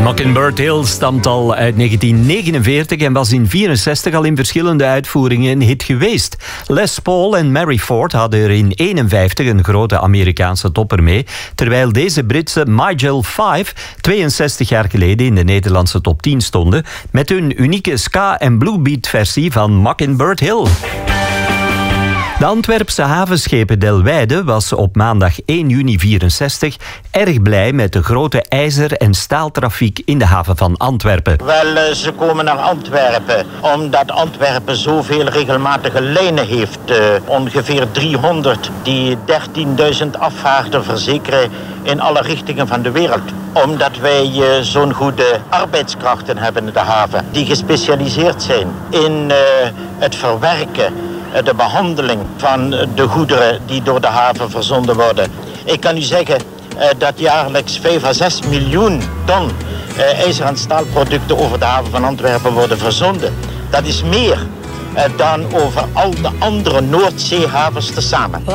Mockingbird Hill stamt al uit 1949 en was in 1964 al in verschillende uitvoeringen een hit geweest. Les Paul en Mary Ford hadden er in 1951 een grote Amerikaanse topper mee, terwijl deze Britse Majel 5 62 jaar geleden in de Nederlandse top 10 stonden met hun unieke ska- en bluebeat versie van Mockingbird Hill. De Antwerpse havenschepen Delwijde was op maandag 1 juni 1964 erg blij met de grote ijzer- en staaltrafiek in de haven van Antwerpen. Wel, ze komen naar Antwerpen omdat Antwerpen zoveel regelmatige lijnen heeft. Ongeveer 300 die 13.000 afvaarten verzekeren in alle richtingen van de wereld. Omdat wij zo'n goede arbeidskrachten hebben in de haven die gespecialiseerd zijn in het verwerken, de behandeling van de goederen die door de haven verzonden worden. Ik kan u zeggen dat jaarlijks 5 à 6 miljoen ton ijzer- en staalproducten over de haven van Antwerpen worden verzonden. Dat is meer dan over al de andere Noordzeehavens tezamen.